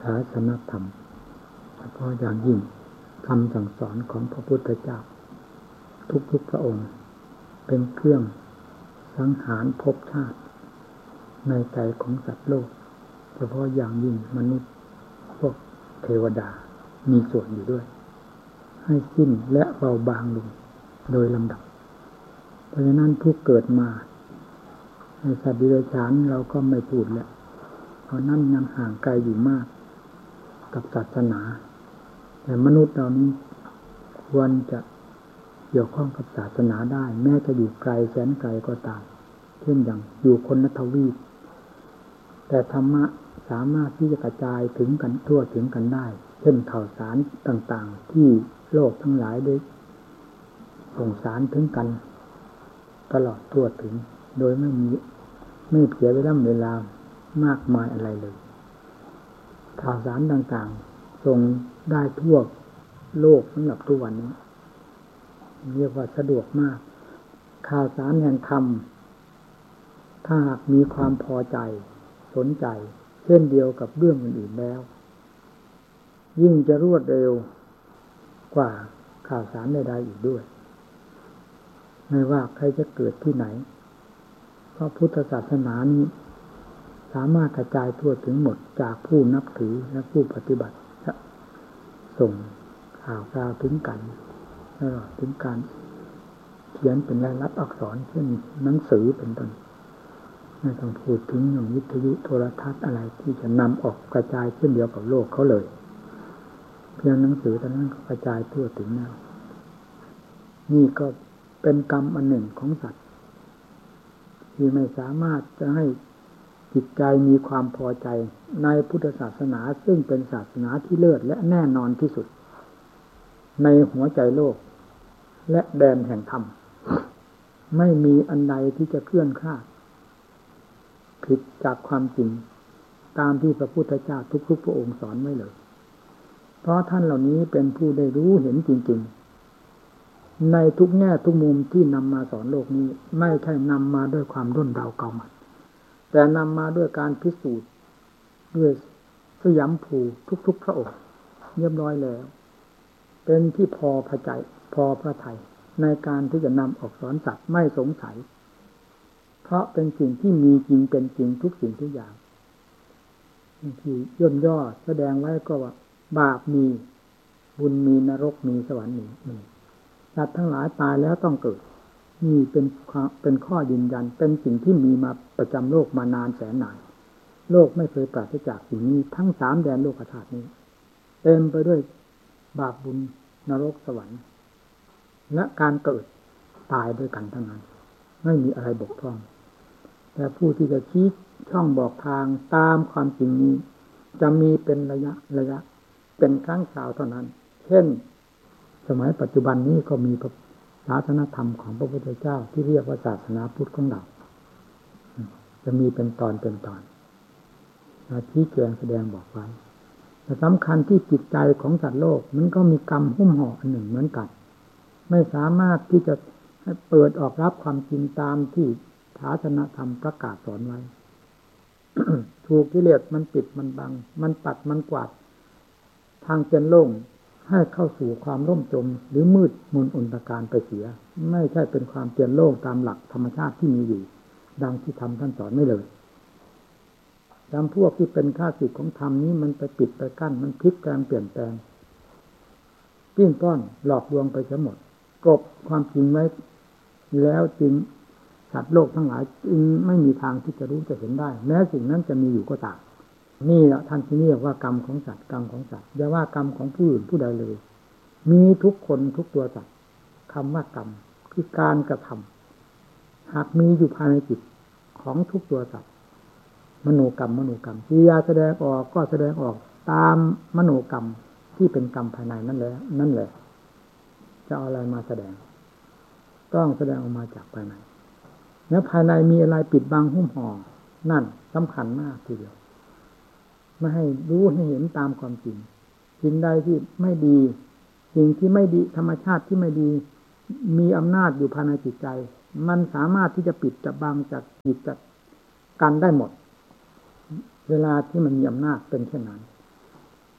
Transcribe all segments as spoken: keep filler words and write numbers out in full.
าสนธรรมเฉพาะอย่างยิ่งคำสั่งสอนของพระพุทธเจ้าทุกๆพระองค์เป็นเครื่องสังหารภพชาติในใจของสัตว์โลกเฉพาะอย่างยิ่งมนุษย์พวกเทวดามีส่วนอยู่ด้วยให้สิ้นและเบาบางลงโดยลำดับเพราะฉะนั้นผู้เกิดมาในสัตว์ดิเรกชันเราก็ไม่พูดแล้วเพราะนั่นยังห่างไกลอยู่มากกับศาสนาแต่มนุษย์เรานี้ควรจะเกี่ยวข้องกับศาสนาได้แม้จะอยู่ไกลแสนไกลก็ตามเช่นอย่างอยู่คนละทวีปแต่ธรรมะสามารถที่จะกระจายถึงกันทั่วถึงกันได้เช่นข่าวสารต่างๆที่โลกทั้งหลายได้ส่งสารถึงกันตลอดทั่วถึงโดยไม่มีไม่เสียเวลาเวลามากมายอะไรเลยข่าวสารต่างๆส่งได้ทั่วโลกสำหรับทุกวันนี้เรียกว่าสะดวกมากข่าวสารแห่งธรรมถ้าหากมีความพอใจสนใจเช่นเดียวกับเรื่องอื่นๆแล้วยิ่งจะรวดเร็วกว่าข่าวสารใดๆอีกด้วยไม่ว่าใครจะเกิดที่ไหนเพราะพุทธศาสนานี้สามารถกระจายทั่วถึงหมดจากผู้นับถือและผู้ปฏิบัติส่งข่าวคราวถึงกันตลอดถึงการเขียนเป็นลายลักษณ์อักษรเช่นหนังสือเป็นต้นไม่ต้องพูดถึงอย่างวิทยุโทรทัศน์อะไรที่จะนำออกกระจายเช่นเดียวกับโลกเขาเลยเพียงหนังสือแต่นั้นก็กระจายทั่วถึงแล้วนี่ก็เป็นกรรมอันหนึ่งของสัตว์ที่ไม่สามารถจะให้จิตใจมีความพอใจในพุทธศาสนาซึ่งเป็นศาสนาที่เลิศและแน่นอนที่สุดในหัวใจโลกและแดนแห่งธรรมไม่มีอันใดที่จะเคลื่อนคลาดผิดจากความจริงตามที่พระพุทธเจ้าทุกๆพระองค์สอนไว้เลยเพราะท่านเหล่านี้เป็นผู้ได้รู้เห็นจริงๆในทุกแง่ทุกมุมที่นำมาสอนโลกนี้ไม่ใช่นำมาด้วยความด้นเดาเกาหมัดแต่นำมาด้วยการพิสูจน์ด้วยสยามภูทุกๆพระองค์เรียบร้อยแล้วเป็นที่พอพระใจพอพระทัยในการที่จะนำออกสอนสัตว์ไม่สงสัยเพราะเป็นสิ่งที่มีจริงเป็นจริงทุกสิ่งทุกอย่างที่ย่นย่อแสดงไว้ก็ว่าบาปมีบุญมีนรกมีสวรรค์มีสัตว์ทั้งหลายตายแล้วต้องเกิดนี่เป็นเป็นข้อยืนยันเป็นสิ่งที่มีมาประจำโลกมานานแสนนานโลกไม่เคยปราศจากสิ่งนี้ทั้งสามแดนโลกธาตุนี้เต็มไปด้วยบาปบุญนรกสวรรค์และการเกิดตายด้วยกันทั้งนั้นไม่มีอะไรบกพร่องแต่ผู้ที่จะชี้ช่องบอกทางตามความจริงนี้จะมีเป็นระยะระยะเป็นครั้งคราวเท่านั้นเช่นสมัยปัจจุบันนี้ก็มีศาสนธรรมของพระพุทธเจ้าที่เรียกว่าศาสนาพุทธของเราจะมีเป็นตอนเป็นตอนชี้แจงแสดงบอกไว้แต่สำคัญที่จิตใจของสัตว์โลกมันก็มีกรรมหุ้มห่ออันหนึ่งเหมือนกันไม่สามารถที่จะให้เปิดออกรับความจริงตามที่ศาสนธรรมประกาศสอนไว้ ถูกกิเลสมันปิดมันบังมันปัดมันกวาดทางเจนโล่งให้เข้าสู่ความร่มจมหรือมืดมนอนตการไปเสียไม่ใช่เป็นความเจนโล่งตามหลักธรรมชาติที่มีอยู่ดังที่ธรรมท่านสอนไม่เลยจำพวกที่เป็นข้าศึกของธรรมนี้มันไปปิดไปกั้นมันพลิกแปลงเปลี่ยนแปลงปิ้งป้อนหลอกลวงไปทั้งหมดกบความจริงไว้แล้วจริงสัตว์โลกทั้งหลายจึงไม่มีทางที่จะรู้จะเห็นได้แม้สิ่งนั้นจะมีอยู่ก็ตามนี่แหละท่านที่เรียกว่ากรรมของสัตว์กรรมของสัตว์อย่าว่ากรรมของผู้อื่นผู้ใดเลยมีทุกคนทุกตัวสัตว์คำว่ากรรมคือการกระทำหากมีอยู่ภายในจิตของทุกตัวสัตว์มโนกรรมมโนกรรมกิริยาแสดงออกก็แสดงออกตามมโนกรรมที่เป็นกรรมภายในนั่นแหละนั่นแหละจะเอาอะไรมาแสดงต้องแสดงออกมาจากภายในแล้วภายในมีอะไรปิดบังหุ้มห่อนั่นสำคัญมากทีเดียวไม่ให้รู้ให้เห็นตามความจริงสิ่งใดที่ไม่ดีสิ่งที่ไม่ดีธรรมชาติที่ไม่ดีมีอำนาจอยู่ภายในจิตใจมันสามารถที่จะปิดจะบังจากจิตจากกันได้หมดเวลาที่มันมีอำนาจเป็นเช่นนั้น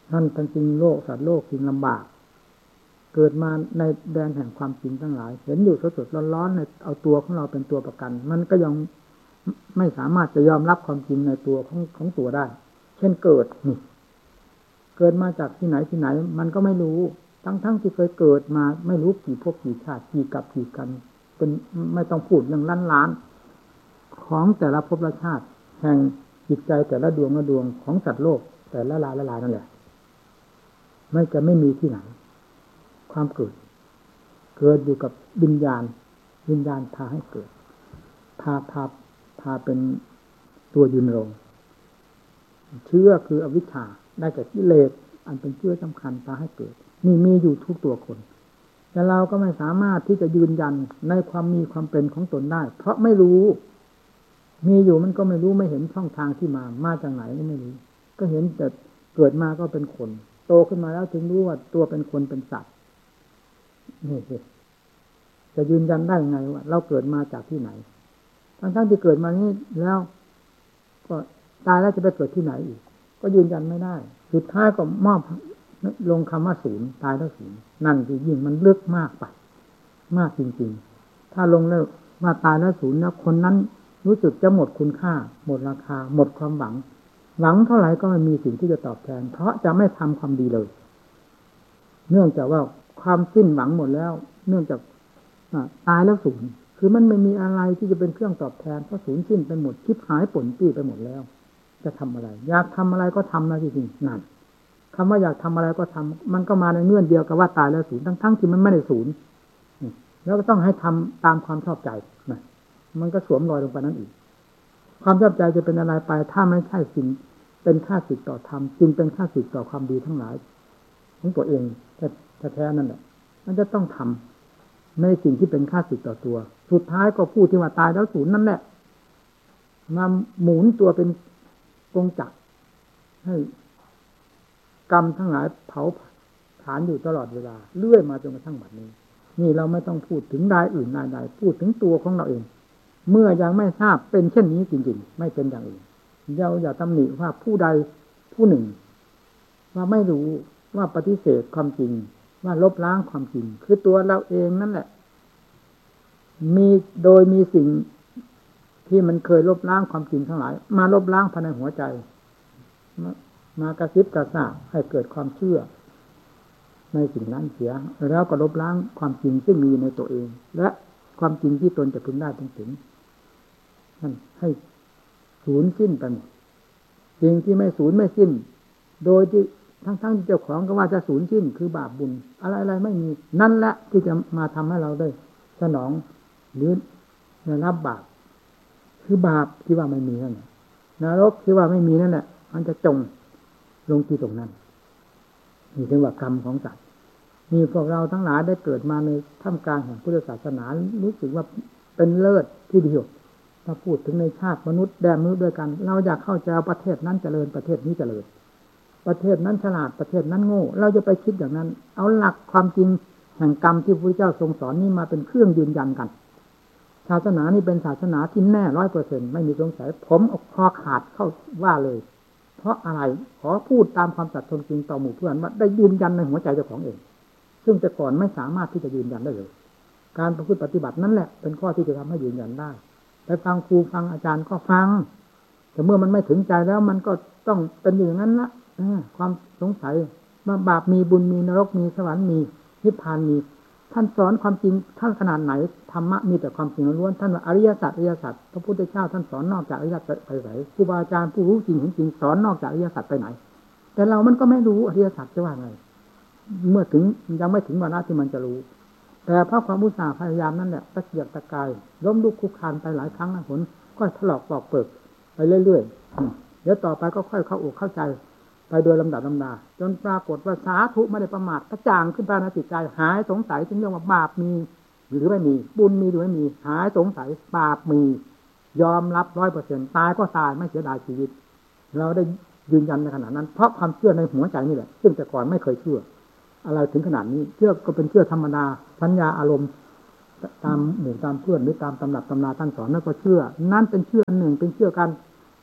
นั่นเป็นจริงโลกสัตว์โลกจริงลำบากเกิดมาในแดนแห่งความจริงทั้งหลายเห็นอยู่สดๆร้อนๆในเอาตัวของเราเป็นตัวประกันมันก็ยังไม่สามารถจะยอมรับความจริงในตัวของของตัวได้เช่นเกิดนี่เกิดมาจากที่ไหนที่ไหนมันก็ไม่รู้ทั้งๆที่เคยเกิดมาไม่รู้กี่ภพกี่ชาติกี่กับกี่กันเป็นไม่ต้องพูดเรื่องล้านล้านของแต่ละภพละชาติแห่งจิตใจแต่ละดวงละดวงของสัตว์โลกแต่ละลายละลายนั่นแหละไม่จะไม่มีที่ไหนความเกิดเกิดอยู่กับวิญญาณวิญญาณพาให้เกิดพาพาพาเป็นตัวยืนรงเชื้อคืออวิชชาได้จากกิเลสอันเป็นเชื้อสำคัญพาให้เกิดนี่มีอยู่ทุกตัวคนแต่เราก็ไม่สามารถที่จะยืนยันในความมีความเป็นของตนได้เพราะไม่รู้มีอยู่มันก็ไม่รู้ไม่เห็นช่องทางที่มามาจากไหนก็ไม่รู้ก็เห็นแต่เกิดมาก็เป็นคนโตขึ้นมาแล้วถึงรู้ว่าตัวเป็นคนเป็นสัตว์นี่สิจะยืนยันได้ไงว่าเราเกิดมาจากที่ไหนทั้งๆที่เกิดมานี้แล้วก็ตายแล้วจะไปเกิดที่ไหนอีกก็ยืนยันไม่ได้สุดท้ายก็มอบลงคำว่าศูนย์ตายแล้วศูนย์นั่นคือยิ่งมันลึกมากไปมากจริงๆถ้าลงแล้วว่าตายแล้วศูนย์แล้วคนนั้นรู้สึกจะหมดคุณค่าหมดราคาหมดความหวังหวังเท่าไหร่ก็ไม่มีสิ่งที่จะตอบแทนเพราะจะไม่ทำความดีเลยเนื่องจากว่าความสิ้นหวังหมดแล้วเนื่องจากตายแล้วศูนย์คือมันไม่มีอะไรที่จะเป็นเครื่องตอบแทนเพราะศูนย์สิ้นไปหมดคิดหายป่นปี้ไปหมดแล้วจะทำอะไรอยากทำอะไรก็ทำนะจริงๆนั่นคำว่าอยากทำอะไรก็ทำมันก็มาในเงื่อนเดียวกับว่าตายแล้วศูนย์ทั้งๆที่มันไม่ได้ศูนย์แล้วก็ต้องให้ทำตามความชอบใจนะมันก็สวมรอยลงไปนั่นอีกความชอบใจจะเป็นอะไรไปถ้าไม่ใช่สิ่งเป็นค่าศึกต่อธรรมจึงเป็นค่าศึกต่อความดีทั้งหลายของตัวเองแท้ๆนั่นแหละมันจะต้องทำไม่สิ่งที่เป็นค่าศึกต่อตัวสุดท้ายก็พูดที่ว่าตายแล้วศูนย์นั่นแหละมาหมุนตัวเป็นกงจักรให้กรรมทั้งหลายเผาผลาญอยู่ตลอดเวลาเลื่อยมาจนกระทั่งบัดนี้นี่เราไม่ต้องพูดถึงรายอื่นรายใดพูดถึงตัวของเราเองเมื่อยังไม่ทราบเป็นเช่นนี้จริงๆไม่เป็นอย่างอื่นเราอย่าตำหนิว่าผู้ใดผู้หนึ่งว่าไม่รู้ว่าปฏิเสธความจริงว่าลบล้างความจริงคือตัวเราเองนั่นแหละมีโดยมีสิ่งที่มันเคยลบล้างความจริงทั้งหลายมาลบล้างภายในหัวใจมากระซิบกระซาบให้เกิดความเชื่อในสิ่งนั้นเสียแล้วก็ลบล้างความจริงซึ่งมีในตัวเองและความจริงที่ตนจะพึงได้พึงถึงนั่นให้สูญสิ้นไปหมดสิ่งที่ไม่สูญไม่สิ้นโดยที่ทั้งๆที่เจ้าของก็ว่าจะสูญสิ้นคือบาปบุญอะไรๆไม่มีนั่นแหละที่จะมาทำให้เราได้สนองหรือได้รับบาปคือบาปที่ว่าไม่มีนั่นแหละนรกที่ว่าไม่มีนั่นแหละมันจะจงลงที่ตรงนั้นนี่ถึงว่ากรรมของสัตว์มีพวกเราทั้งหลายได้เกิดมาในท่ามกลางแห่งพุทธศาสนารู้สึกว่าเป็นเลิศที่ดีถ้าพูดถึงในชาติมนุษย์แดนมนุษย์ด้วยกันเราอยากเข้าใจประเทศนั้นเจริญประเทศนี้เจริญประเทศนั้นฉลาดประเทศนั้นโง่เราจะไปคิดอย่างนั้นเอาหลักความจริงแห่งกรรมที่พระพุทธเจ้าทรงสอนนี้มาเป็นเครื่องยืนยันกันศาสนานี้เป็นศาสนาที่แน่ร้อยเปอร์เซ็นต์ไม่มีสงสัยผมเอาคอขาดเข้าว่าเลยเพราะอะไรขอพูดตามความสัตย์จริงต่อหมู่เพื่อนว่าได้ยืนยันในหัวใจเจ้าของเองซึ่งแต่ก่อนไม่สามารถที่จะยืนยันได้เลยการประพฤติปฏิบัตินั่นแหละเป็นข้อที่จะทำให้ยืนยันได้ไปฟังครูฟังอาจารย์ก็ฟังแต่เมื่อมันไม่ถึงใจแล้วมันก็ต้องเป็นอย่างนั้นละความสงสัยว่าบาปมีบุญมีนรกมีสวรรค์มีนิพพานมีท่านสอนความจริงท่านขนาดไหนธรรมะมีแต่ความจริงล้วนท่านว่าอริยสัจอริยสัจพระพุทธเจ้าท่านสอนนอกจากอริยสัจไปไหนครูบาอาจารย์ผู้รู้จริงเห็นจริงสอนนอกจากอริยสัจไปไหนแต่เรามันก็ไม่รู้อริยสัจจะว่าไงเมื่อถึงยังไม่ถึงวาระที่มันจะรู้แต่เพราะความอุตสาห์พยายามนั่นแหละตะเกียกตะกายล้มลุกคลุกคลานไปหลายครั้งผลก็ถลอกปอกเปิกไปเรื่อยๆเดี๋ยวต่อไปก็ค่อยเข้าอกเข้าใจไปโดยลำดับลำดาจนปรากฏว่าสาธุไม่ได้ประมาทกระจ่างขึ้นภายในจิตใจหายสงสัยถึงเรื่องว่าบาปมีหรือไม่มีบุญมีหรือไม่มีหายสงสัยบาปมียอมรับร้อยเปอร์เซ็นต์ตายก็ตายไม่เสียดายชีวิตเราได้ยืนยันในขณะนั้นเพราะความเชื่อในหัวใจนี่แหละซึ่งแต่ก่อนไม่เคยเชื่ออะไรถึงขนาดนี้เชื่อก็เป็นเชื่อธรรมดาสัญญาอารมณ์ตามหมู่ตามเพื่อนหรือตามตำรับตำราท่านสอนนั่นก็เชื่อนั่นเป็นเชื่ออันหนึ่งเป็นเชื่อการ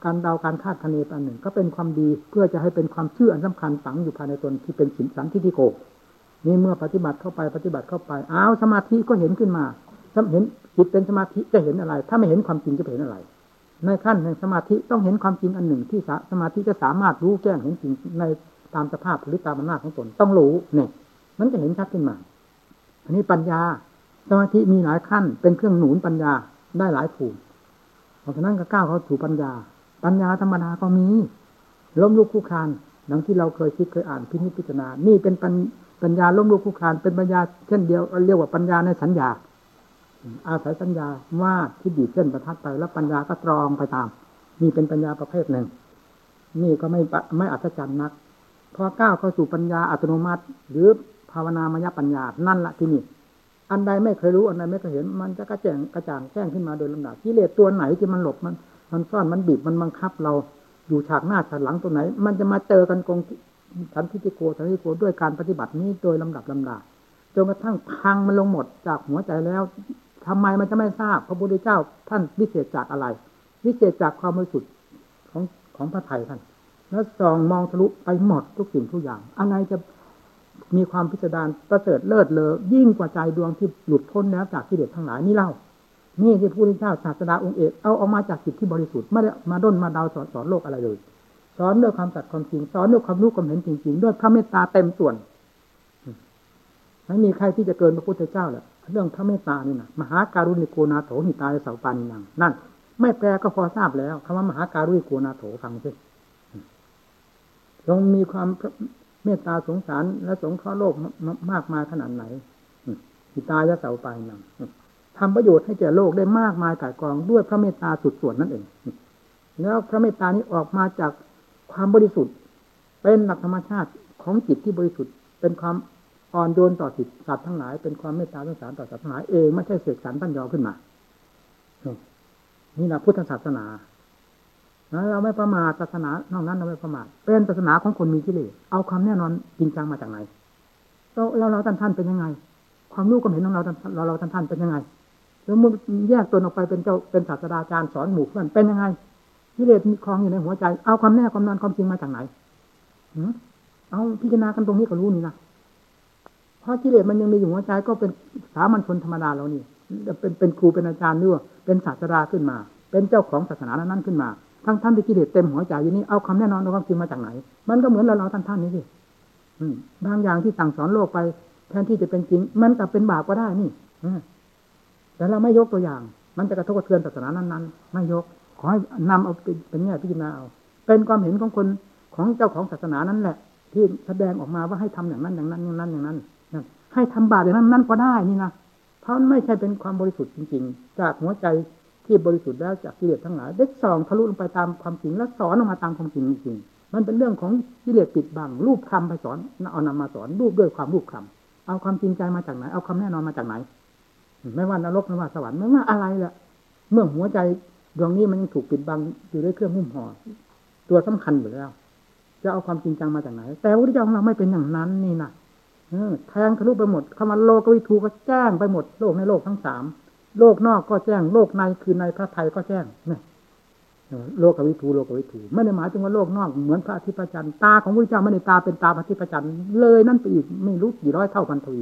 การเดาการคาดคะเนอันหนึ่งก็เป็นความดีเพื่อจะให้เป็นความเชื่ออันสำคัญฝังอยู่ภายในตนที่เป็นสินสันทิฏฐิโกนี่เมื่อปฏิบัติเข้าไปปฏิบัติเข้าไปอ้าวสมาธิก็เห็นขึ้นมาถ้าเห็นจิตเป็นสมาธิจะเห็นอะไรถ้าไม่เห็นความจริงจะเห็นอะไรในขั้นแห่งสมาธิต้องเห็นความจริงอันหนึ่งที่สมาธิจะสามารถรู้แจ้งเห็นจริงในตามสภาพหรือตามอำนาจของตนต้องรู้เนี่ยมันจะเห็นชัดขึ้นมาอันนี้ปัญญาสมาธิมีหลายขั้นเป็นเครื่องหนุนปัญญาได้หลายภูมิเพราะฉะนั้นก็ก้าวเข้าสู่ปัญญาปัญญาธรรมดาก็มีล้มลุกคลุกคลานดังที่เราเคยคิดเคยอ่านพินิจพิจารณานี่เป็นปัญญาล้มลุกคลุกคลานเป็นปัญญาเช่นเดียวเรียกว่าปัญญาในสัญญาอาศัยสัญญาว่าที่ดีเส้นประทัดไปแล้วปัญญาก็ตรองไปตามนี่เป็นปัญญาประเภทหนึ่งนี่ก็ไม่ไม่อัศจรรย์นักพอก้าวเข้าสู่ปัญญาอัตโนมัติหรือภาวนามยปัญญานั่นละที่นี่อันใดไม่เคยรู้อันใดไม่เคยเห็นมันจะกระแจ่งกระจ่างแจ้งขึ้นมาโดยลำดับกิเลสตัวไหนที่มันหลบมันมันซ่อนมันบีบมันบังคับเราอยู่ฉากหน้าฉากหลังตัวไหนมันจะมาเจอกันกงสันทิฏฐิโกสันทิฏฐิโกด้วยการปฏิบัตินี้โดยลำดับลำดาจนกระทั่งพังมันลงหมดจากหัวใจแล้วทำไมมันจะไม่ทราบพระพุทธเจ้าท่านวิเศษจากอะไรวิเศษจากความบริสุทธิ์ของของพระทัยท่านแล้วส่องมองทะลุไปหมดทุกสิ่งทุกอย่างอะไรจะมีความพิสดารประเสริฐเลิศเลอยิ่งกว่าใจดวงที่หลุดพ้นแล้วจากกิเลสทั้งหลายนี่เล่านี่ที่พระพุทธเจ้าศาสดาองค์เอกเอาออกมาจากจิตที่บริสุทธิ์ไม่ได้มาด้นมาเดาสอนสอนโลกอะไรเลยสอนด้วยความสัตย์ความจริงสอนด้วยความรู้ความเห็นจริงๆด้วยพระเมตตาเต็มส่วนไม่มีใครที่จะเกินพระพุทธเจ้าแหละเรื่องพระเมตตานี่นะมหาการุณิโกนาโถหิตายเสาปานินังนั่นไม่แปลก็พอทราบแล้วคำว่ามหาการุณิโกนาโถฟังสิทรงมีความเมตตาสงสารและสงเคราะห์โลกมากมายขนาดไหนหิตายเสาปานินังทำประโยชน์ให้แก่โลกได้มากมายก่ายกองด้วยพระเมตตาสุดส่วนนั่นเองแล้วพระเมตตานี้ออกมาจากความบริสุทธิ์เป็นหลักธรรมชาติของจิตที่บริสุทธิ์เป็นความอ่อนโยนต่อจิตสัตว์ทั้งหลายเป็นความเมตตาสงสารต่อสัตว์ทั้งหลายเองไม่ใช่เสกสรรปั้นยอขึ้นมานี่แหละพุทธศาสนาเราไม่ประมาทศาสนานอกนั้นเราไม่ประมาทเป็นศาสนาของคนมีกิเลสเอาความแน่นอนจริงจังมาจากไหนเราเราท่านท่านเป็นยังไงความรู้ความเห็นของเราเราเราท่านท่านเป็นยังไงแล้วมันแยกตนออกไปเป็นเจ้าเป็นศาสตราจารย์สอนหมู่เพื่อนเป็นยังไงกิเลสมีคลองอยู่ในหัวใจเอาความแน่ความนอนความจริงมาจากไหนเอาพิจารณากันตรงนี้ก็รู้นี่นะเพราะกิเลสมันยังมีอยู่หัวใจก็เป็นสามัญชนธรรมดาเรานี่เป็นเป็นครูเป็นอาจารย์ด้วยเป็นศาสดาขึ้นมาเป็นเจ้าของศาสนานั้นขึ้นมาทั้งท่านที่กิเลสเต็มหัวใจอยู่นี่เอาความแน่นอนเอาความจริงมาจากไหนมันก็เหมือนเราเราท่านท่านนี้สิบางอย่างที่สั่งสอนโลกไปแทนที่จะเป็นจริงมันกลับเป็นบาปก็ได้นี่แต่เราไม่ยกตัวอย่างมันจะกระทบกระเทือนศาสนานั้นๆไม่ยกขอให้นำเอาเป็นแง่พิจารณาเอาเป็นความเห็นของคนของเจ้าของศาสนานั้นแหละที่แสดงออกมาว่าให้ทำอย่างนั้นอย่างนั้นอย่างนั้นอย่างนั้นให้ทำบาปอย่างนั้นนั่นก็ได้นี่นะเพราะไม่ใช่เป็นความบริสุทธิ์จริงๆจากหัวใจที่บริสุทธิ์แล้วจากกิเลสทั้งหลายได้ส่องทะลุลงไปตามความจริงแล้วสอนออกมาตามความจริงจริงๆมันเป็นเรื่องของกิเลสปิดบังรูปคำไปสอนเอานำมาสอนรูปด้วยความรูปคำเอาความจริงใจมาจากไหนเอาความแน่นอนมาจากไหนไม่ว่านรกไม่ว่าสวรรค์ไม่ว่าอะไรแหละเมื่อหัวใจดวงนี้มันยังถูกปิดบังอยู่ด้วยเครื่องหุ้มห่อตัวสำคัญอยู่แล้วจะเอาความจริงจังมาจากไหนแต่พระพุทธเจ้าของเราไม่เป็นอย่างนั้นนี่นะแทงทะลุไปหมดคำว่าโลกวิทูก็แจ้งไปหมดโลกในโลกทั้งสามโลกนอกก็แจ้งโลกในคือในพระทัยก็แจ้งนี่โลกวิทูโลกวิทูไม่ได้หมายถึงว่าโลกนอกเหมือนพระอาทิตย์พระจันทร์ตาของพระพุทธเจ้าไม่ได้ตาเป็นตาพระอาทิตย์พระจันทร์เลยนั่นไปอีกไม่รู้กี่ร้อยเท่าพันทวี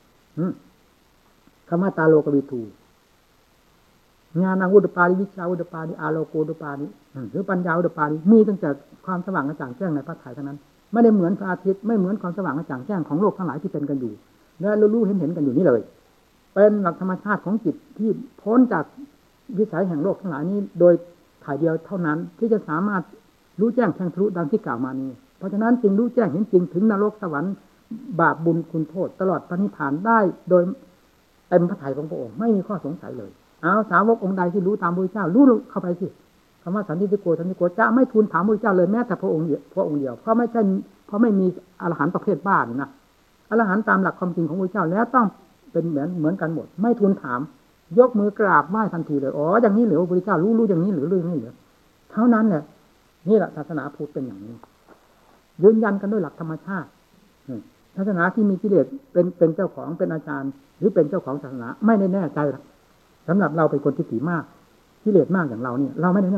คำว่าตาโลกวิทูญาณอุดปาริวิชาอุดปาริอาโลโกอุดปาริหรือปัญญาอุดปาริมีตั้งแต่ความสว่างกระจ่างแจ้งในพระทัยเท่านั้นไม่ได้เหมือนพระอาทิตย์ไม่เหมือนความสว่างกระจ่างแจ้งของโลกทั้งหลายที่เป็นกันอยู่และรู้ๆเห็นๆกันอยู่นี่เลยเป็นหลักธรรมชาติของจิตที่พ้นจากวิสัยแห่งโลกทั้งหลายนี้โดยถ่ายเดียวเท่านั้นที่จะสามารถรู้แจ้งแทงทะลุดังที่กล่าวมานี้เพราะฉะนั้นจึงรู้แจ้งเห็นจริงถึงนรกสวรรค์บาปบุญคุณโทษตลอดพระนิพพานได้โดยเต็มพระทัยของพระองค์ไม่มีข้อสงสัยเลยเอาสาวกองค์ใดที่รู้ตามพระพุทธเจ้ารู้เข้าไปสิคำว่าสันติโกสันติโกจะไม่ทูลถามพระพุทธเจ้าเลยแม้แต่พระองค์เดียวพระองค์เดียวเพราะไม่ใช่เพราะไม่มีอรหันต์ประเภทบ้านะอรหันต์ตามหลักความจริงของพระพุทธเจ้าแล้วต้องเป็นเหมือนเหมือนกันหมดไม่ทูลถามยกมือกราบไหว้ทันทีเลยอ๋ออย่างนี้เหรือพระพุทธเจ้ารู้รู้อย่างนี้หรือเรื่องนี้เหรอเท่านั้นแหละนี่แหละศาสนาพุทธเป็นอย่างนี้ยืนยันกันด้วยหลักธรรมชาติศาสนาที่มีกิเลสเป็นเป็นเจ้าของเป็นอาจารย์หรือเป็นเจ้าของศาสนาไม่ได้แน่ใจสำหรับเราเป็นคนที่ถี่มากกิเลสมากอย่างเราเนี่ยเราไม่ได้